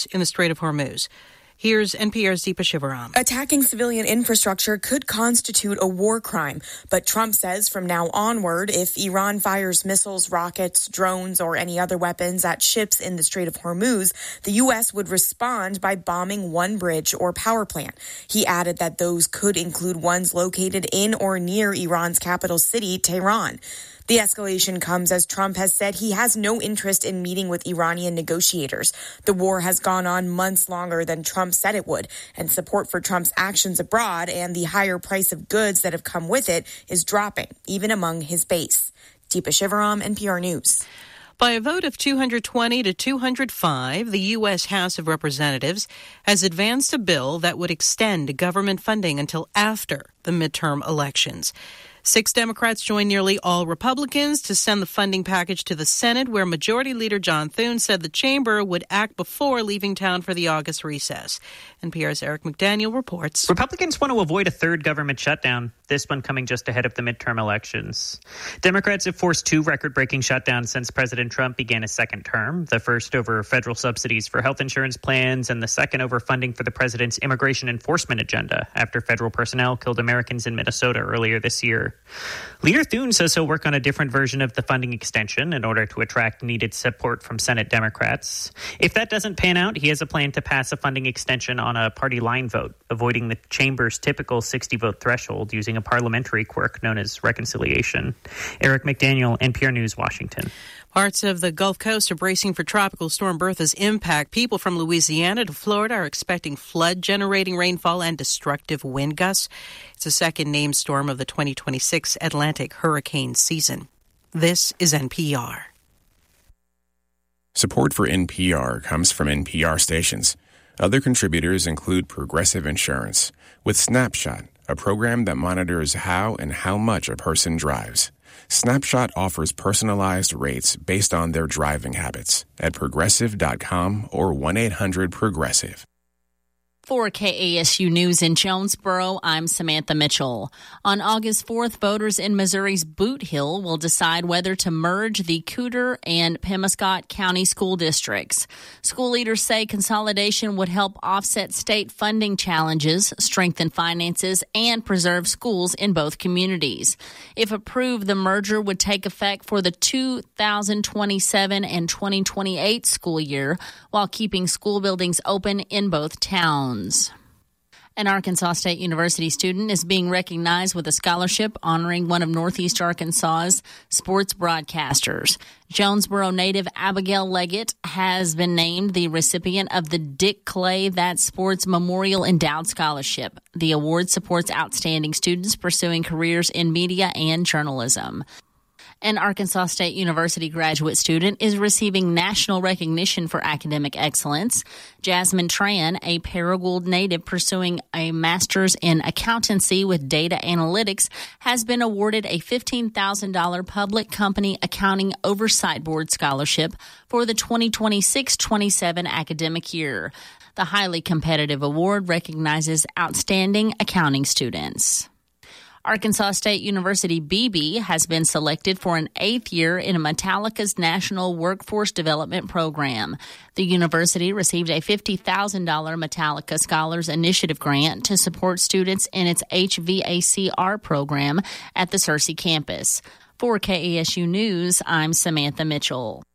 ships in the Strait of Hormuz. Here's NPR's Deepa Shivaram. Attacking civilian infrastructure could constitute a war crime, but Trump says from now onward, if Iran fires missiles, rockets, drones, or any other weapons at ships in the Strait of Hormuz, the U.S. would respond by bombing one bridge or power plant. He added that those could include ones located in or near Iran's capital city, Tehran. The escalation comes as Trump has said he has no interest in meeting with Iranian negotiators. The war has gone on months longer than Trump said it would, and support for Trump's actions abroad and the higher price of goods that have come with it is dropping, even among his base. Deepa Shivaram, NPR News. By a vote of 220 to 205, the U.S. House of Representatives has advanced a bill that would extend government funding until after the midterm elections. 6 Democrats joined nearly all Republicans to send the funding package to the Senate, where Majority Leader John Thune said the chamber would act before leaving town for the August recess. NPR's Eric McDaniel reports. Republicans want to avoid a third government shutdown, this one coming just ahead of the midterm elections. Democrats have forced 2 record-breaking shutdowns since President Trump began his second term, the first over federal subsidies for health insurance plans and the second over funding for the president's immigration enforcement agenda after federal personnel killed Americans in Minnesota earlier this year. Leader Thune says he'll work on a different version of the funding extension in order to attract needed support from Senate Democrats. If that doesn't pan out, he has a plan to pass a funding extension on a party line vote, avoiding the chamber's typical 60-vote threshold using a parliamentary quirk known as reconciliation. Eric McDaniel, NPR News, Washington. Parts of the Gulf Coast are bracing for Tropical Storm Bertha's impact. People from Louisiana to Florida are expecting flood-generating rainfall and destructive wind gusts. It's the second named storm of the 2026 Atlantic hurricane season. This is NPR. Support for NPR comes from NPR stations. Other contributors include Progressive Insurance, with Snapshot, a program that monitors how and how much a person drives. Snapshot offers personalized rates based on their driving habits at progressive.com or 1-800-PROGRESSIVE. For KASU News in Jonesboro, I'm Samantha Mitchell. On August 4th, voters in Missouri's Boot Hill will decide whether to merge the Cooter and Pemiscot County school districts. School leaders say consolidation would help offset state funding challenges, strengthen finances, and preserve schools in both communities. If approved, the merger would take effect for the 2027 and 2028 school year, while keeping school buildings open in both towns. An Arkansas State University student is being recognized with a scholarship honoring one of Northeast Arkansas's sports broadcasters. Jonesboro native Abigail Leggett has been named the recipient of the Dick Clay That Sports Memorial Endowed Scholarship. The award supports outstanding students pursuing careers in media and journalism. An Arkansas State University graduate student is receiving national recognition for academic excellence. Jasmine Tran, a Paragould native pursuing a master's in accountancy with data analytics, has been awarded a $15,000 Public Company Accounting Oversight Board scholarship for the 2026-27 academic year. The highly competitive award recognizes outstanding accounting students. Arkansas State University BB has been selected for an 8th year in Metallica's National Workforce Development Program. The university received a $50,000 Metallica Scholars Initiative grant to support students in its HVACR program at the Searcy campus. For KASU News, I'm Samantha Mitchell.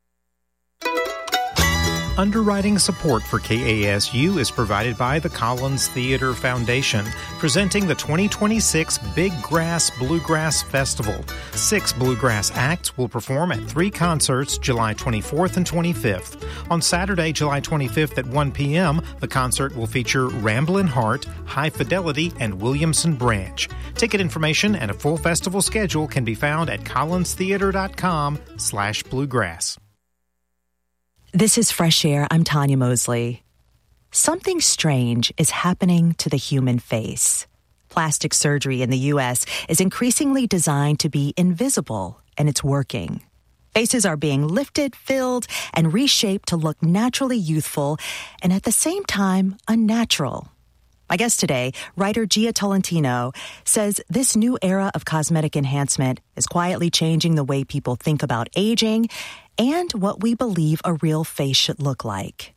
Underwriting support for KASU is provided by the Collins Theater Foundation, presenting the 2026 Big Grass Bluegrass Festival. 6 bluegrass acts will perform at 3 concerts July 24th and 25th. On Saturday, July 25th at 1 p.m., the concert will feature Ramblin' Heart, High Fidelity, and Williamson Branch. Ticket information and a full festival schedule can be found at collinstheater.com/bluegrass. This is Fresh Air. I'm Tanya Mosley. Something strange is happening to the human face. Plastic surgery in the U.S. is increasingly designed to be invisible, and it's working. Faces are being lifted, filled, and reshaped to look naturally youthful and at the same time unnatural. My guest today, writer Gia Tolentino, says this new era of cosmetic enhancement is quietly changing the way people think about aging and what we believe a real face should look like.